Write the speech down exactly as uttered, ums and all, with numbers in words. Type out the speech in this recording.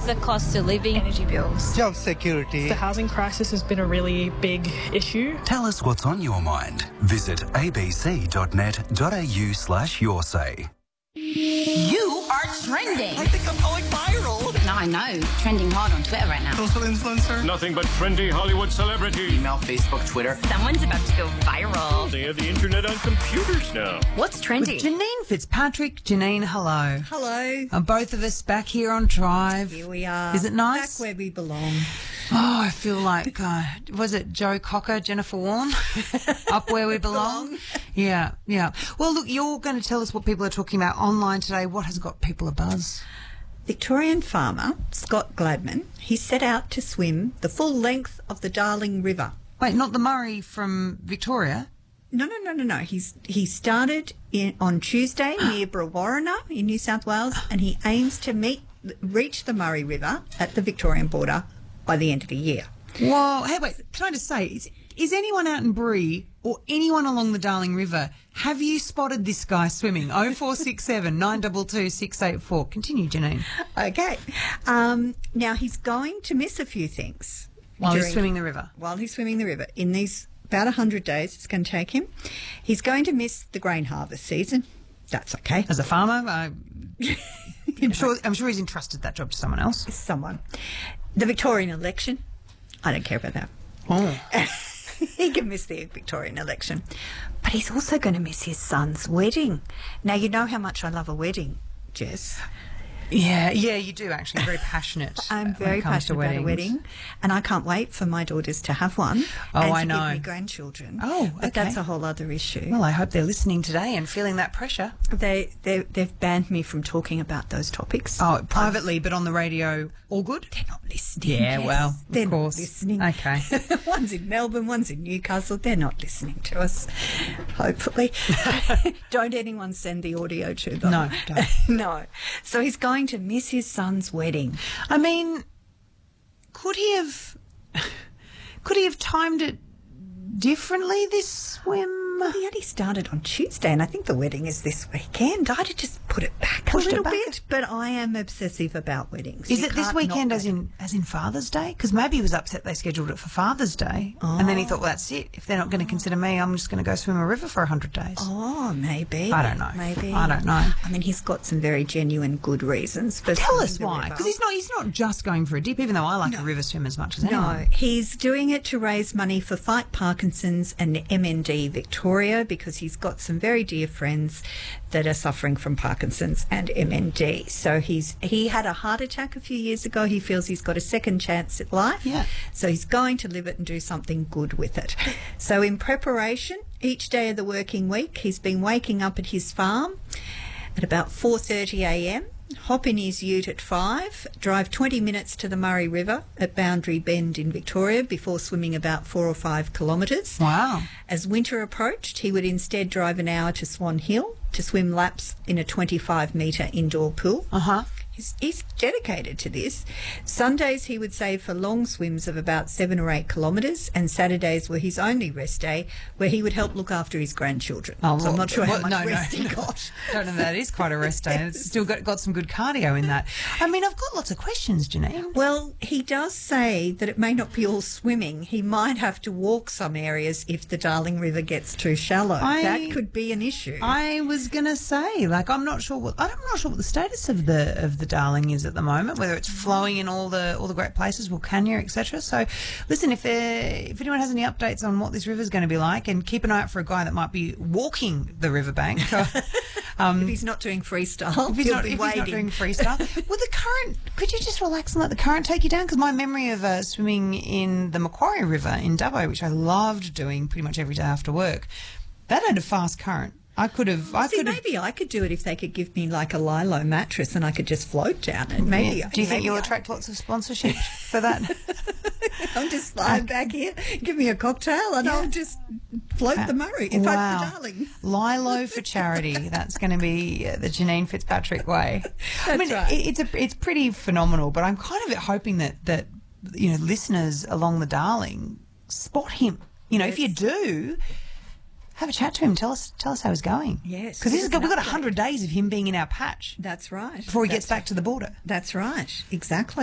the cost of living, energy bills, job security. The housing crisis has been a really big issue. Tell us what's on your mind. Visit abc.net.au slash your say. You are trending. I think I'm going viral. No, I know. Trending hard on Twitter right now. Social influencer. Nothing but trendy Hollywood celebrity. Email, Facebook, Twitter. Someone's about to go viral. They have the internet on computers now. What's trending? With Janine Fitzpatrick. Janine, hello. Hello. And both of us back here on Drive. Here we are. Is it nice? Back where we belong. Oh, I feel like, uh, was it Joe Cocker, Jennifer Warren? Up where we belong? belong? Yeah, yeah. Well, look, you're going to tell us what people are talking about online today. What has got people abuzz? Victorian farmer Scott Gladman, he set out to swim the full length of the Darling River. Wait, not the Murray from Victoria? No, no, no, no, no. He's he started in, on Tuesday near Brewarrina in New South Wales, and he aims to meet reach the Murray River at the Victorian border by the end of the year. Well, hey, wait, can I just say, is, is anyone out in Bree or anyone along the Darling River, have you spotted this guy swimming? oh four six seven, nine two two, six eight four. Continue, Janine. Okay. Um, now, he's going to miss a few things. While during, he's swimming the river? While he's swimming the river. In these about one hundred days it's going to take him. He's going to miss the grain harvest season. That's okay. As a farmer, I, I'm, sure, I'm sure he's entrusted that job to someone else. Someone. The Victorian election, I don't care about that. Oh. He can miss the Victorian election. But he's also going to miss his son's wedding. Now, you know how much I love a wedding, Jess. Yeah, yeah, you do actually. You're very passionate. I'm very passionate about a wedding, and I can't wait for my daughters to have one. Oh, and to I know. Give me grandchildren. Oh, okay. But that's a whole other issue. Well, I hope they're listening today and feeling that pressure. They, they they've banned me from talking about those topics. Oh, privately, um, but on the radio, all good? They're not listening. Yeah, yes. well, they're of course. Not listening. Okay. One's in Melbourne, one's in Newcastle. They're not listening to us. Hopefully, don't anyone send the audio to them. No, don't. No. So he's going to miss his son's wedding. I mean, could he have could he have timed it differently this swim? Well, he only started on Tuesday, and I think the wedding is this weekend. I'd have just put it back Pushed a little it back. bit, but I am obsessive about weddings. Is You it this can't weekend not as in as in Father's Day? Because maybe he was upset they scheduled it for Father's Day, oh. and then he thought, well, that's it. If they're not going to consider me, I'm just going to go swim a river for a hundred days. Oh, maybe. I don't know. Maybe. I don't know. I mean, he's got some very genuine good reasons for Tell swimming us the why, river. because he's not he's not just going for a dip, even though I like No. a river swim as much as No, anyone. he's doing it to raise money for Fight Parkinson's and M N D Victoria, because he's got some very dear friends that are suffering from Parkinson's and M N D. So he's he had a heart attack a few years ago. He feels he's got a second chance at life. Yeah. So he's going to live it and do something good with it. So in preparation, each day of the working week, he's been waking up at his farm at about four thirty a m, hop in his ute at five, drive twenty minutes to the Murray River at Boundary Bend in Victoria before swimming about four or five kilometres. Wow. As winter approached, he would instead drive an hour to Swan Hill to swim laps in a twenty-five metre indoor pool. Uh-huh. He's, he's dedicated to this. Sundays he would save for long swims of about seven or eight kilometres, and Saturdays were his only rest day, where he would help look after his grandchildren. Oh, so I'm not sure well, how much no, rest no. he got. I don't know, that is quite a rest day. It's still got, got some good cardio in that. I mean, I've got lots of questions, Janine. Well, he does say that it may not be all swimming. He might have to walk some areas if the Darling River gets too shallow. I- that could be an issue. I was going to say, like, I'm not sure what I'm not sure what the status of the of the Darling is at the moment, whether it's flowing in all the all the great places, Wilcannia, et cetera. So, listen, if there if anyone has any updates on what this river is going to be like, and keep an eye out for a guy that might be walking the riverbank. um, if he's not doing freestyle, if he's he'll not, be if he's wading. not doing freestyle, well, the current. Could you just relax and let the current take you down? Because my memory of uh, swimming in the Macquarie River in Dubbo, which I loved doing pretty much every day after work, that had a fast current. I could have. I See, could have. maybe I could do it if they could give me like a Lilo mattress and I could just float down it. Maybe. Yeah. Do you think maybe you'll I- attract lots of sponsorships for that? I'm just lying back here. Give me a cocktail and Yeah. I'll just float the Murray. In Wow. fact, the Darling. Lilo for charity. That's going to be uh, the Janine Fitzpatrick way. I That's mean, right. it, it's a, it's pretty phenomenal. But I'm kind of hoping that that you know listeners along the Darling spot him. You know, if you do, have a chat to him. Tell us tell us how he's going. Yes, because give we've us got an a update. hundred days of him being in our patch That's right. before he That's gets back to the border. That's right. Exactly.